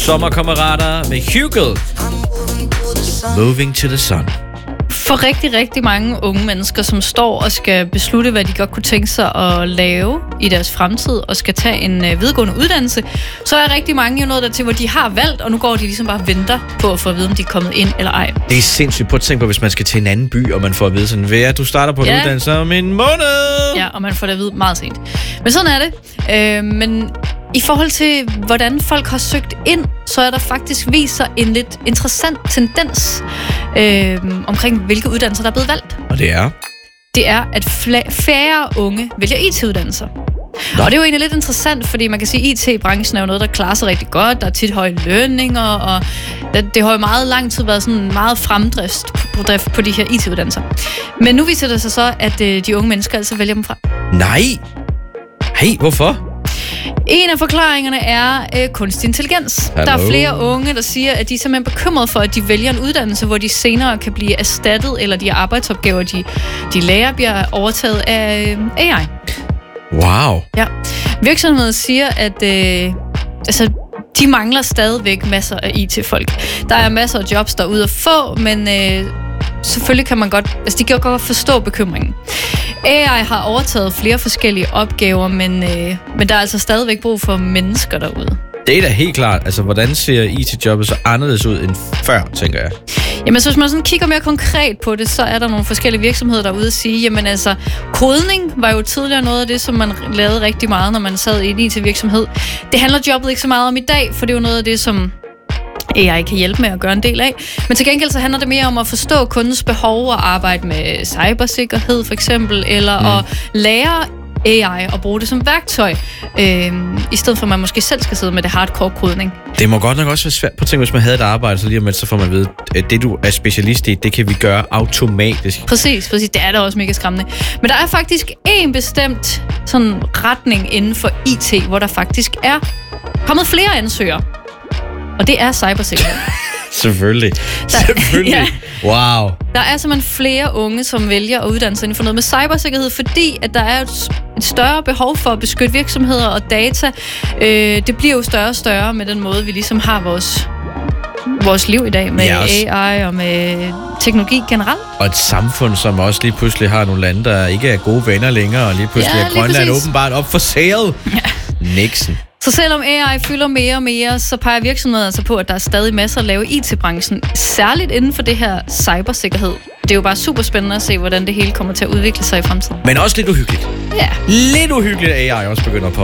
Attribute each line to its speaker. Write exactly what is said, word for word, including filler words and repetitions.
Speaker 1: sommerkammerater med Hugel. Moving to the Sun.
Speaker 2: For rigtig, rigtig mange unge mennesker, som står og skal beslutte, hvad de godt kunne tænke sig at lave i deres fremtid, og skal tage en øh, videregående uddannelse, så er rigtig mange jo noget der til, hvor de har valgt, og nu går de ligesom bare og venter på at få at vide, om de er kommet ind eller ej.
Speaker 1: Det er sindssygt. Prøv at tænke på, hvis man skal til en anden by, og man får at vide sådan, hvad du starter på en
Speaker 2: ja.
Speaker 1: uddannelse om en måned.
Speaker 2: Ja, og man får det at vide meget sent. Men sådan er det. Øh, men i forhold til, hvordan folk har søgt ind, så er der faktisk vist sig en lidt interessant tendens øh, omkring, hvilke uddannelser, der er blevet valgt.
Speaker 1: Og det er?
Speaker 2: Det er, at fla- færre unge vælger I T-uddannelser. Nå. Og det er jo egentlig lidt interessant, fordi man kan sige, at I T-branchen er jo noget, der klarer sig rigtig godt. Der er tit høje lønninger, og det, det har jo meget lang tid været sådan meget fremdrift på, drift på de her I T-uddannelser. Men nu viser det sig så, at øh, de unge mennesker altså vælger dem fra.
Speaker 1: Nej! Hey, hvorfor?
Speaker 2: En af forklaringerne er øh, kunstig intelligens.
Speaker 1: Hello.
Speaker 2: Der er flere unge, der siger, at de er simpelthen bekymrede for, at de vælger en uddannelse, hvor de senere kan blive erstattet, eller de arbejdsopgaver, de, de lærer, bliver overtaget af øh, A I.
Speaker 1: Wow.
Speaker 2: Ja. Virksomheden siger, at øh, altså, de mangler stadigvæk masser af I T-folk. Der er masser af jobs derude at få, men øh, selvfølgelig kan man godt, altså de kan godt forstå bekymringen. A I har overtaget flere forskellige opgaver, men, øh, men der er altså stadigvæk brug for mennesker derude.
Speaker 1: Det er da helt klart. Altså, hvordan ser I T-jobbet så anderledes ud end før, tænker jeg?
Speaker 2: Jamen, så hvis man sådan kigger mere konkret på det, så er der nogle forskellige virksomheder derude at sige, jamen altså, kodning var jo tidligere noget af det, som man lavede rigtig meget, når man sad i en I T-virksomhed. Det handler jobbet ikke så meget om i dag, for det er jo noget af det, som A I kan hjælpe med at gøre en del af. Men til gengæld så handler det mere om at forstå kundens behov og arbejde med cybersikkerhed for eksempel, eller mm. at lære A I og bruge det som værktøj, øh, i stedet for at man måske selv skal sidde med det hardcore kodning.
Speaker 1: Det må godt nok også være svært. Prøv at tænke, hvis man havde et arbejde, så lige om lidt, så får man ved, at det du er specialist i, det kan vi gøre automatisk.
Speaker 2: Præcis, præcis. Det er da også mega skræmmende. Men der er faktisk en bestemt sådan retning inden for I T, hvor der faktisk er kommet flere ansøgere. Og det er cybersikkerhed.
Speaker 1: Selvfølgelig.
Speaker 2: Der,
Speaker 1: Selvfølgelig. Ja. Wow.
Speaker 2: Der er simpelthen flere unge, som vælger at uddanne sig inden for noget med cybersikkerhed, fordi at der er et, et større behov for at beskytte virksomheder og data. Øh, det bliver jo større og større med den måde, vi ligesom har vores, vores liv i dag med ja, A I og med teknologi generelt.
Speaker 1: Og et samfund, som også lige pludselig har nogle lande, der ikke er gode venner længere, og lige pludselig ja, er Grønland åbenbart op for sale. Ja. Nixon.
Speaker 2: Så selvom A I fylder mere og mere, så peger virksomheden altså på, at der er stadig masser at lave i I T-branchen, særligt inden for det her cybersikkerhed. Det er jo bare super spændende at se, hvordan det hele kommer til at udvikle sig i fremtiden.
Speaker 1: Men også lidt uhyggeligt.
Speaker 2: Ja.
Speaker 1: Lidt uhyggeligt, at A I også begynder på